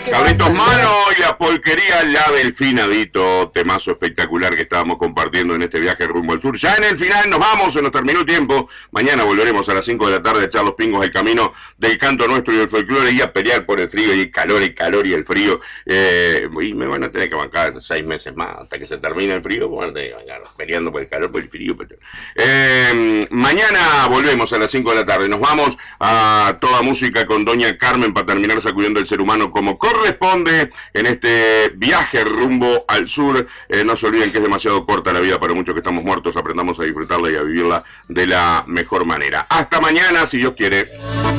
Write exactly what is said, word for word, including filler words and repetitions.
Carlitos Mano y la polquería La Delfinadito, temazo espectacular que estábamos compartiendo en este viaje rumbo al sur. Ya en el final nos vamos, se nos terminó el tiempo. Mañana volveremos a las cinco de la tarde a echar los pingos al camino del canto nuestro y del folclore y a pelear por el frío y el calor, el calor y el frío. Eh, y me van a tener que bancar seis meses más hasta que se termine el frío. Bueno, peleando por el calor, por el frío. Por... Eh, mañana volvemos a las cinco de la tarde. Nos vamos a toda música con Doña Carmen para terminar sacudiendo el ser humano como corresponde en este viaje rumbo al sur. Eh, no se olviden que es demasiado corta la vida para muchos que estamos muertos. Aprendamos a disfrutarla y a vivirla de la mejor manera. Hasta mañana, si Dios quiere.